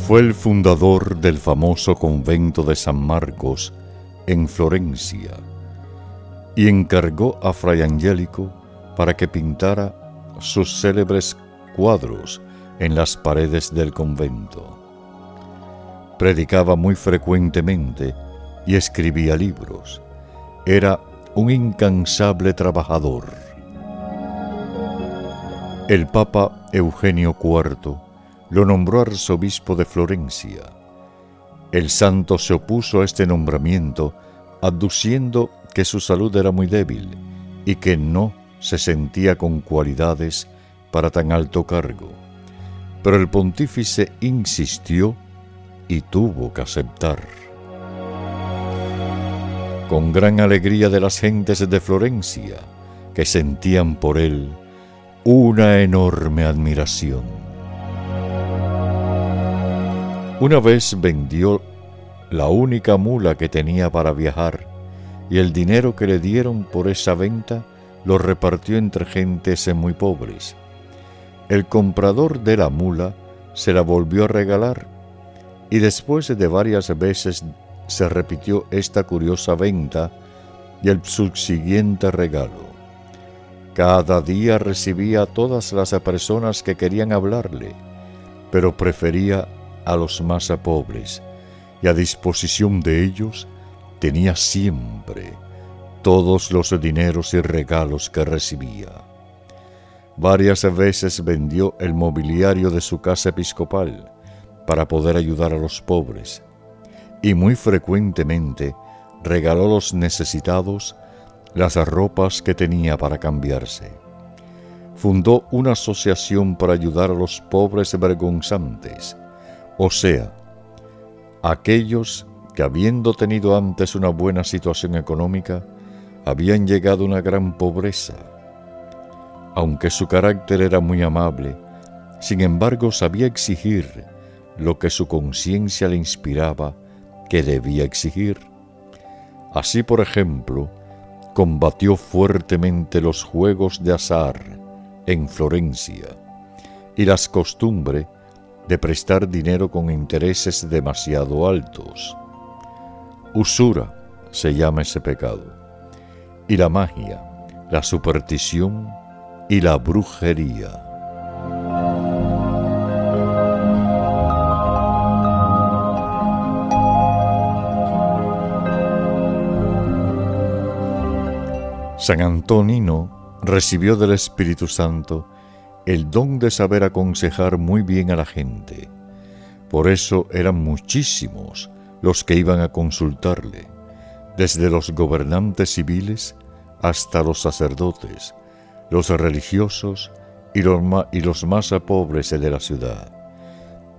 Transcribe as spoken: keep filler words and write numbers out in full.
Fue el fundador del famoso convento de San Marcos en Florencia y encargó a Fray Angelico para que pintara sus célebres cuadros en las paredes del convento. Predicaba muy frecuentemente y escribía libros. Era un incansable trabajador. El Papa Eugenio cuarto lo nombró arzobispo de Florencia. El santo se opuso a este nombramiento, aduciendo que su salud era muy débil y que no se sentía con cualidades para tan alto cargo. Pero el pontífice insistió y tuvo que aceptar. Con gran alegría de las gentes de Florencia, que sentían por él una enorme admiración. Una vez vendió la única mula que tenía para viajar, y el dinero que le dieron por esa venta lo repartió entre gentes muy pobres. El comprador de la mula se la volvió a regalar, y después de varias veces se repitió esta curiosa venta y el subsiguiente regalo. Cada día recibía a todas las personas que querían hablarle, pero prefería a los más pobres, y a disposición de ellos tenía siempre todos los dineros y regalos que recibía. Varias veces vendió el mobiliario de su casa episcopal para poder ayudar a los pobres, y muy frecuentemente regaló a los necesitados las ropas que tenía para cambiarse. Fundó una asociación para ayudar a los pobres vergonzantes, o sea, aquellos que, habiendo tenido antes una buena situación económica, habían llegado a una gran pobreza. Aunque su carácter era muy amable, sin embargo sabía exigir lo que su conciencia le inspiraba que debía exigir. Así, por ejemplo, combatió fuertemente los juegos de azar en Florencia y las costumbres de prestar dinero con intereses demasiado altos. Usura se llama ese pecado, y la magia, la superstición y la brujería. San Antonino recibió del Espíritu Santo el don de saber aconsejar muy bien a la gente. Por eso eran muchísimos los que iban a consultarle, desde los gobernantes civiles hasta los sacerdotes, los religiosos y los más, y los más pobres de la ciudad.